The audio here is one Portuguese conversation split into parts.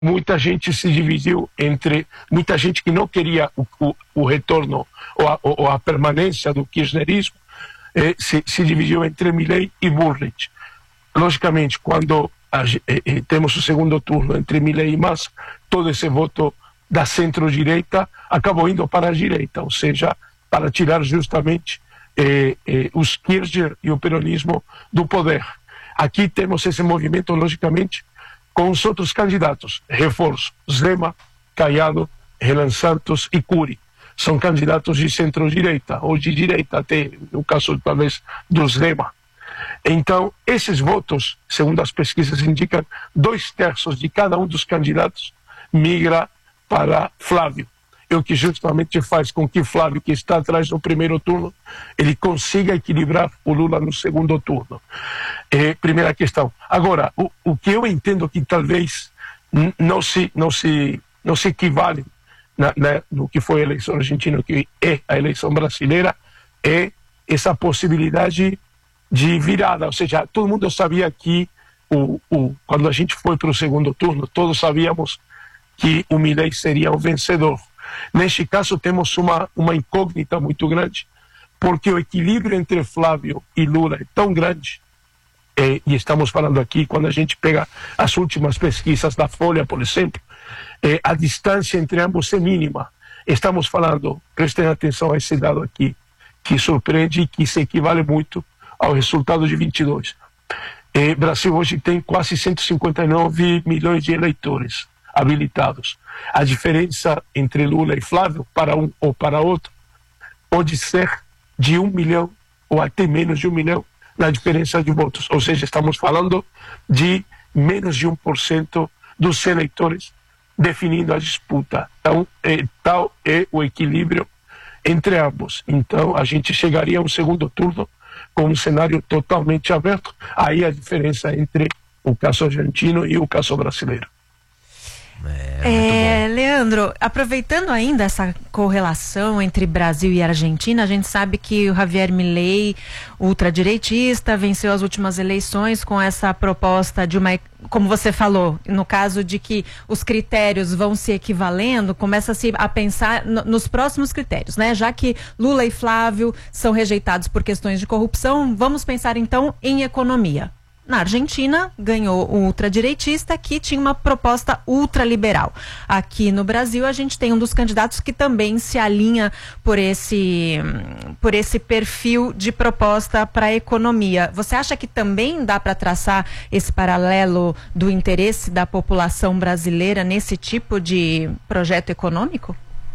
muita gente se dividiu entre muita gente que não queria o retorno ou a permanência do kirchnerismo, se dividiu entre Milei e Bullrich. Logicamente, quando temos o segundo turno entre Milei e Massa, todo esse voto da centro-direita acabou indo para a direita, ou seja, para tirar justamente os Kirchner e o peronismo do poder. Aqui temos esse movimento, logicamente, com os outros candidatos, reforço, Zema, Caiado, Renan Santos e Cury. São candidatos de centro-direita, ou de direita até, no caso talvez do Zema. Então, esses votos, segundo as pesquisas indicam, 2/3 de cada um dos candidatos migra para Flávio. É o que justamente faz com que Flávio, que está atrás no primeiro turno, ele consiga equilibrar o Lula no segundo turno. Primeira questão. Agora, o que eu entendo que talvez não se equivale no que foi a eleição argentina, que é a eleição brasileira, é essa possibilidade de virada. Ou seja, todo mundo sabia que quando a gente foi para o segundo turno, todos sabíamos que o Milei seria o vencedor. Neste caso, temos uma incógnita muito grande, porque o equilíbrio entre Flávio e Lula é tão grande, e estamos falando aqui, quando a gente pega as últimas pesquisas da Folha, por exemplo, a distância entre ambos é mínima. Estamos falando, prestem atenção a esse dado aqui, que surpreende e que se equivale muito ao resultado de 22. O Brasil hoje tem quase 159 milhões de eleitores habilitados. A diferença entre Lula e Flávio, para um ou para outro, pode ser de 1 milhão ou até menos de 1 milhão na diferença de votos. Ou seja, estamos falando de menos de 1% dos eleitores definindo a disputa. Então, tal é o equilíbrio entre ambos. Então, a gente chegaria a um segundo turno com um cenário totalmente aberto. Aí a diferença entre o caso argentino e o caso brasileiro. Leandro, aproveitando ainda essa correlação entre Brasil e Argentina, a gente sabe que o Javier Milei, ultradireitista, venceu as últimas eleições com essa proposta de uma, como você falou, no caso de que os critérios vão se equivalendo, começa-se a pensar nos próximos critérios, né? Já que Lula e Flávio são rejeitados por questões de corrupção, vamos pensar então em economia. Na Argentina, ganhou o ultradireitista que tinha uma proposta ultraliberal. Aqui no Brasil, a gente tem um dos candidatos que também se alinha por esse perfil de proposta para a economia. Você acha que também dá para traçar esse paralelo do interesse da população brasileira nesse tipo de projeto econômico?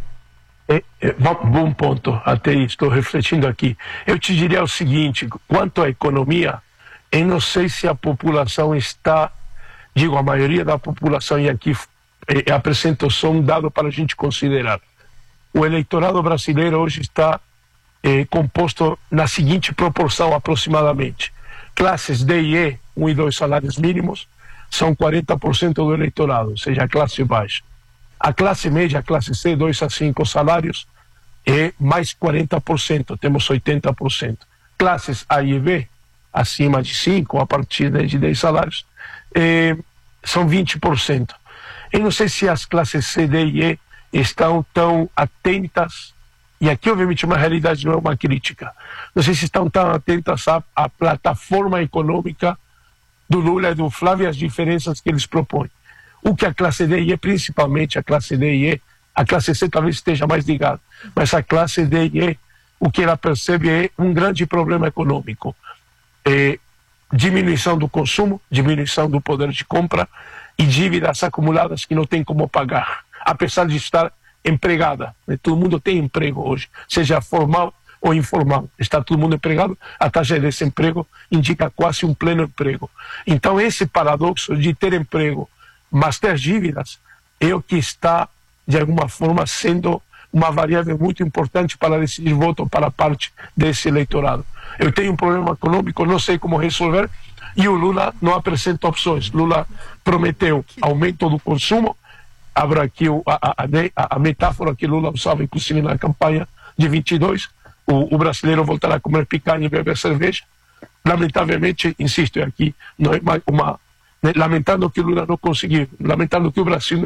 Bom ponto, até estou refletindo aqui. Eu te diria o seguinte, quanto à economia, eu não sei se a população está, a maioria da população, e aqui apresento só um dado para a gente considerar. O eleitorado brasileiro hoje está composto na seguinte proporção aproximadamente. Classes D e E, 1 e 2 salários mínimos, são 40% do eleitorado, ou seja, a classe baixa. A classe média, a classe C, 2 a 5 salários, é mais 40%, temos 80%. Classes A e B, acima de 5, a partir de 10 salários, são 20%. Eu não sei se as classes C, D e E estão tão atentas, e aqui obviamente uma realidade não é uma crítica, não sei se estão tão atentas à plataforma econômica do Lula e do Flávio e as diferenças que eles propõem. O que a classe D e E, principalmente a classe D e E, a classe C talvez esteja mais ligada, mas a classe D e E, o que ela percebe é um grande problema econômico. Diminuição do consumo, diminuição do poder de compra e dívidas acumuladas que não tem como pagar, apesar de estar empregada. Todo mundo tem emprego hoje, seja formal ou informal. Está todo mundo empregado, a taxa de desemprego indica quase um pleno emprego. Então esse paradoxo de ter emprego, mas ter dívidas, é o que está, de alguma forma, sendo uma variável muito importante para decidir voto para parte desse eleitorado. Eu tenho um problema econômico, não sei como resolver, e o Lula não apresenta opções. Lula prometeu aumento do consumo. Abro aqui a metáfora que Lula usava, inclusive na campanha de 22, o brasileiro voltará a comer picanha e beber cerveja. Lamentavelmente, insisto, aqui não lamentando que o Lula não conseguiu, lamentando que o Brasil